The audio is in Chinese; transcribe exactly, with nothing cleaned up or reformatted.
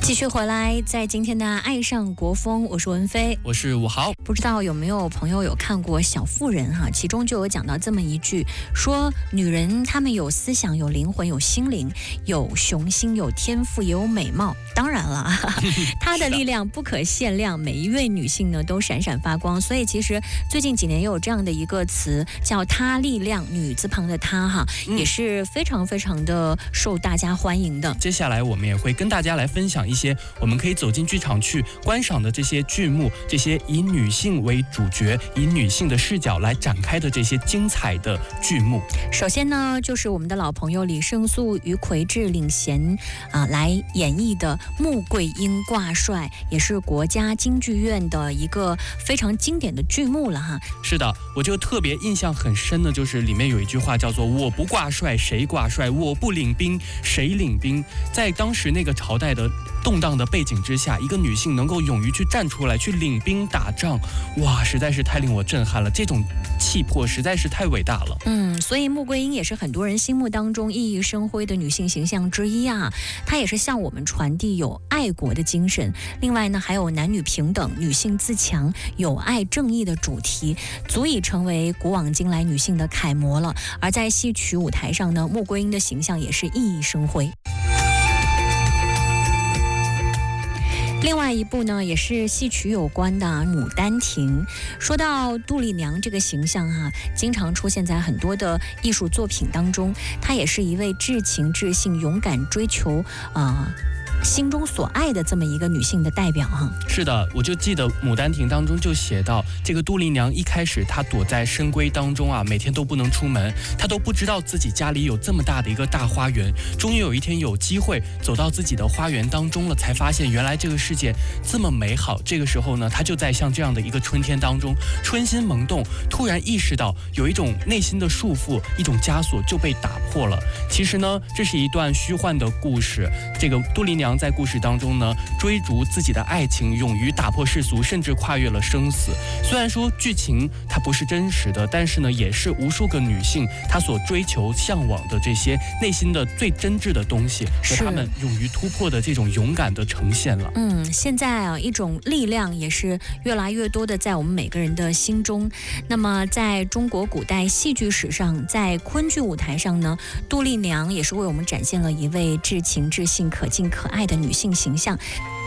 继续回来，在今天的爱上国风，我是文飞， 我是武豪。 不知道有没有朋友有看过《小妇人》哈？其中就有讲到这么一句，说女人她们有思想、有灵魂、有心灵、有雄心、有天赋，也有美貌。当然了，她的力量不可限量，每一位女性呢都闪闪发光。所以其实最近几年也有这样的一个词叫“她力量”，女字旁的她哈，嗯、也是非常非常的受大家欢迎的。 接下来我们也会跟大家来分享一些我们可以走进剧场去观赏的这些剧目，这些以女性为主角、以女性的视角来展开的这些精彩的剧目。 首先呢，就是我们的老朋友李胜素、于魁智领衔啊、呃、来演绎的《穆桂英挂帅》，也是国家京剧院的一个非常经典的剧目了哈。 是的，我就特别印象很深的就是里面有一句话叫做“我不挂帅谁挂帅，我不领兵谁领兵”。在当时那个朝代的动荡的背景之下，一个女性能够勇于去站出来去领兵打仗，哇，实在是太令我震撼了，这种气魄实在是太伟大了。 嗯，所以穆桂英也是很多人心目当中熠熠生辉的女性形象之一啊。她也是向我们传递有爱国的精神，另外呢还有男女平等、女性自强、友爱正义的主题，足以成为古往今来女性的楷模了。而在戏曲舞台上呢，穆桂英的形象也是熠熠生辉。另外一部呢，也是戏曲有关的《牡丹亭》。说到杜丽娘这个形象哈、啊，经常出现在很多的艺术作品当中。她也是一位至情至性、勇敢追求啊、呃心中所爱的这么一个女性的代表哈。 是的，我就记得《牡丹亭》当中就写到，这个杜丽娘一开始她躲在深闺当中啊，每天都不能出门，她都不知道自己家里有这么大的一个大花园。终于有一天有机会走到自己的花园当中了，才发现原来这个世界这么美好。这个时候呢，她就在像这样的一个春天当中，春心萌动，突然意识到有一种内心的束缚，一种枷锁就被打破了。其实呢，这是一段虚幻的故事。这个杜丽娘在故事当中呢，追逐自己的爱情，勇于打破世俗，甚至跨越了生死。虽然说剧情它不是真实的，但是呢，也是无数个女性她所追求、向往的这些内心的最真挚的东西，和她们勇于突破的这种勇敢的呈现了。 嗯，现在啊，一种力量也是越来越多的在我们每个人的心中。那么，在中国古代戏剧史上，在昆剧舞台上呢，杜丽娘也是为我们展现了一位至情至性、可敬可爱的女性形象。